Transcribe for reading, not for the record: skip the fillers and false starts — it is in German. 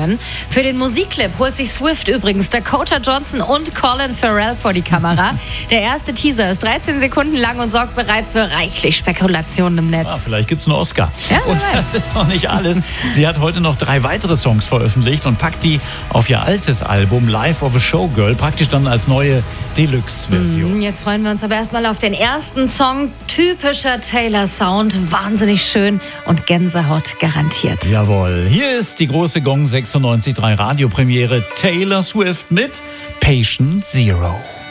Bewerbungen. Für den Musikclip holt sich Swift übrigens Dakota Johnson und Colin Farrell vor die Kamera. Der erste Teaser ist 13 Sekunden lang und sorgt bereits für reichlich Spekulationen im Netz. Vielleicht gibt's einen Oscar. Ja, und das ist noch nicht alles. Sie hat heute noch 3 weitere Songs veröffentlicht und packt die auf ihr altes Album Life of a Showgirl praktisch dann als neue Deluxe-Version. Jetzt freuen wir uns aber erstmal auf den ersten Song. Typischer Taylor-Sound, wahnsinnig schön und Gänsehaut garantiert. Jawohl, hier ist die große Gong 96.3 Radiopremiere Taylor Swift mit Patient Zero.